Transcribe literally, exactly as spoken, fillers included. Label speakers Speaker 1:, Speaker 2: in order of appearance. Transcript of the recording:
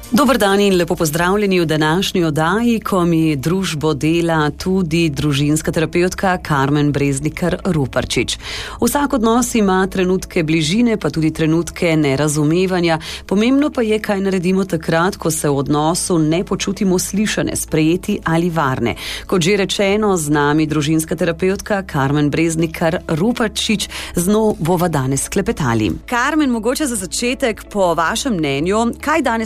Speaker 1: Dober dan in lepo pozdravljeni v današnji oddaji, ko mi družbo dela tudi družinska terapevtka Karmen Breznikar Ruparčič. Vsak odnos ima trenutke bližine, pa tudi trenutke nerazumevanja. Pomembno pa je, kaj naredimo takrat, ko se v odnosu ne počutimo slišane, sprejeti ali varne. Kot že rečeno, z nami družinska terapevtka Karmen Breznikar Ruparčič, z njo bova danes klepetali. Karmen, mogoče za začetek, po vašem mnenju, kaj danes